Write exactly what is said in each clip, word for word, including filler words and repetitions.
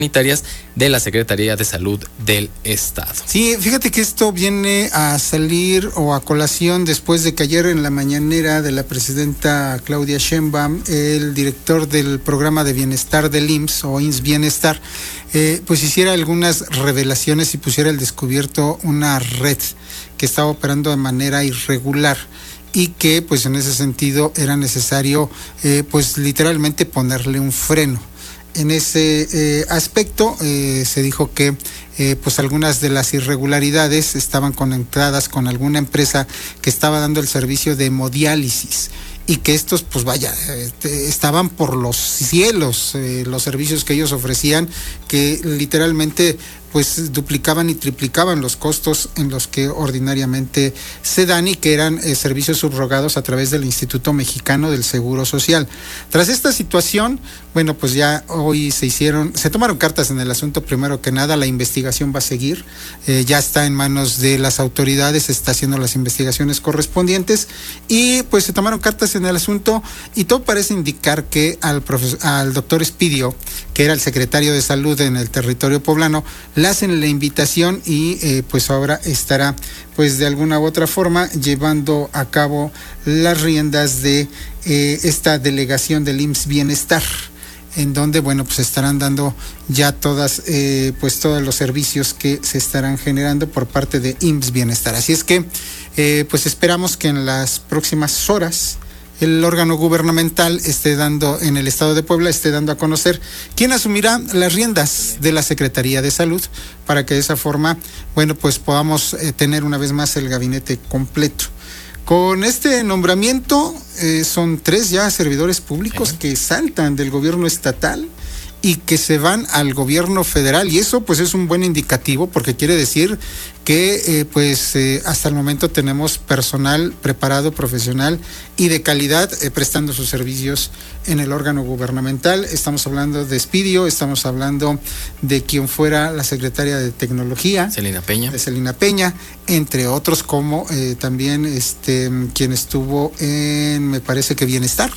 sanitarias de la Secretaría de Salud del Estado. Sí, fíjate que esto viene a salir o a colación después de que ayer en la mañanera de la presidenta Claudia Sheinbaum, el director del programa de bienestar del I M S S o I M S S Bienestar, eh, pues hiciera algunas revelaciones y pusiera al descubierto una red que estaba operando de manera irregular y que pues en ese sentido era necesario eh, pues literalmente ponerle un freno. En ese eh, aspecto eh, se dijo que eh, pues algunas de las irregularidades estaban conectadas con alguna empresa que estaba dando el servicio de hemodiálisis y que estos pues vaya eh, estaban por los cielos eh, los servicios que ellos ofrecían, que literalmente pues duplicaban y triplicaban los costos en los que ordinariamente se dan y que eran eh, servicios subrogados a través del Instituto Mexicano del Seguro Social. Tras esta situación, bueno, pues ya hoy se hicieron, se tomaron cartas en el asunto. Primero que nada, la investigación va a seguir, eh, ya está en manos de las autoridades, se está haciendo las investigaciones correspondientes y pues se tomaron cartas en el asunto y todo parece indicar que al, profesor, al doctor Espidio, que era el secretario de Salud en el territorio poblano, le hacen la invitación y eh, pues ahora estará pues de alguna u otra forma llevando a cabo las riendas de eh, esta delegación del I M S S Bienestar, en donde bueno pues estarán dando ya todas eh, pues todos los servicios que se estarán generando por parte de I M S S Bienestar. Así es que eh, pues esperamos que en las próximas horas el órgano gubernamental esté dando, en el estado de Puebla, esté dando a conocer quién asumirá las riendas de la Secretaría de Salud, para que de esa forma, bueno, pues podamos eh, tener una vez más el gabinete completo. Con este nombramiento eh, son tres ya servidores públicos sí. que saltan del gobierno estatal y que se van al gobierno federal, y eso pues es un buen indicativo porque quiere decir que eh, pues eh, hasta el momento tenemos personal preparado, profesional y de calidad eh, prestando sus servicios en el órgano gubernamental. Estamos hablando de Espidio, estamos hablando de quien fuera la secretaria de Tecnología, Celina Peña, de Celina Peña, entre otros como eh, también este quien estuvo en, me parece que Bienestar,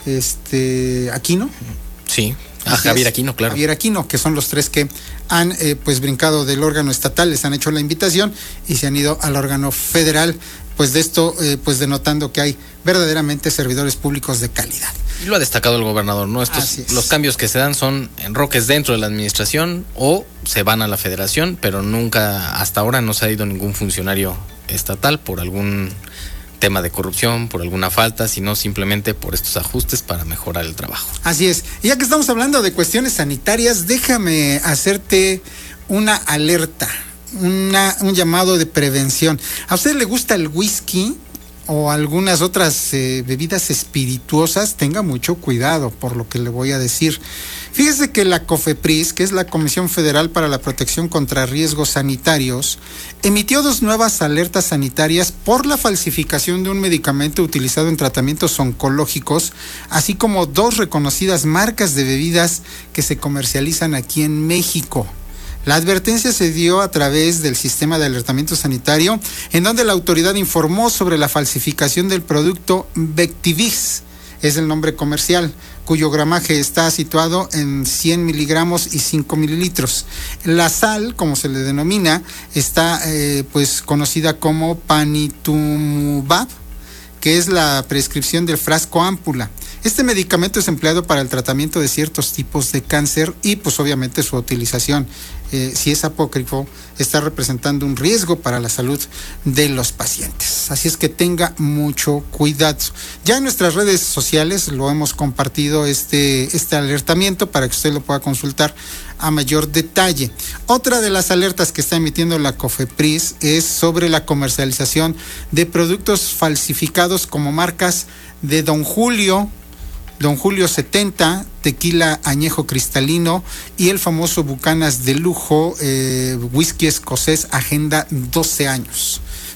este Aquino. Sí. A Javier Aquino, claro. Javier Aquino, que son los tres que han eh, pues brincado del órgano estatal, les han hecho la invitación y se han ido al órgano federal, pues de esto eh, pues denotando que hay verdaderamente servidores públicos de calidad. Y lo ha destacado el gobernador, ¿no? Estos, los cambios que se dan son enroques dentro de la administración o se van a la federación, pero nunca, hasta ahora no se ha ido ningún funcionario estatal por algún tema de corrupción, por alguna falta, sino simplemente por estos ajustes para mejorar el trabajo. Así es. Y ya que estamos hablando de cuestiones sanitarias, déjame hacerte una alerta, una, un llamado de prevención. ¿A usted le gusta el whisky o algunas otras eh, bebidas espirituosas? Tenga mucho cuidado por lo que le voy a decir. Fíjese que la COFEPRIS, que es la Comisión Federal para la Protección contra Riesgos Sanitarios, emitió dos nuevas alertas sanitarias por la falsificación de un medicamento utilizado en tratamientos oncológicos, así como dos reconocidas marcas de bebidas que se comercializan aquí en México. La advertencia se dio a través del sistema de alertamiento sanitario, en donde la autoridad informó sobre la falsificación del producto Vectibix, es el nombre comercial, cuyo gramaje está situado en cien miligramos y cinco mililitros. La sal, como se le denomina, está eh, pues conocida como panitumumab, que es la prescripción del frasco ámpula. Este medicamento es empleado para el tratamiento de ciertos tipos de cáncer y pues obviamente su utilización, eh, si es apócrifo, está representando un riesgo para la salud de los pacientes. Así es que tenga mucho cuidado. Ya en nuestras redes sociales lo hemos compartido este, este alertamiento para que usted lo pueda consultar a mayor detalle. Otra de las alertas que está emitiendo la COFEPRIS es sobre la comercialización de productos falsificados como marcas de Don Julio, Don Julio setenta, tequila añejo cristalino y el famoso Bucanas de lujo, eh, whisky escocés Agenda doce años.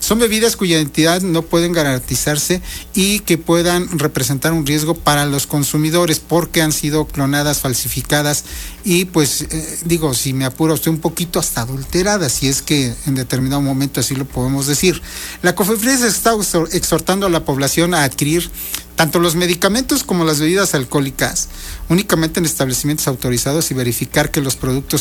Son bebidas cuya identidad no pueden garantizarse y que puedan representar un riesgo para los consumidores porque han sido clonadas, falsificadas y pues eh, digo, si me apura usted, un poquito hasta adulteradas, si es que en determinado momento así lo podemos decir. La COFEPRIS está exhortando a la población a adquirir tanto los medicamentos como las bebidas alcohólicas únicamente en establecimientos autorizados y verificar que los productos